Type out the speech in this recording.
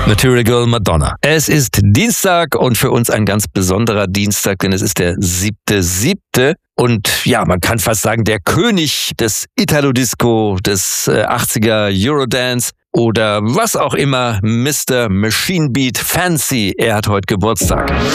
Material Girl Madonna. Es ist Dienstag und für uns ein ganz besonderer Dienstag, denn es ist der 7.7. Und ja, man kann fast sagen, der König des Italo-Disco, des 80er Eurodance oder was auch immer, Mr. Machine Beat Fancy. Er hat heute Geburtstag.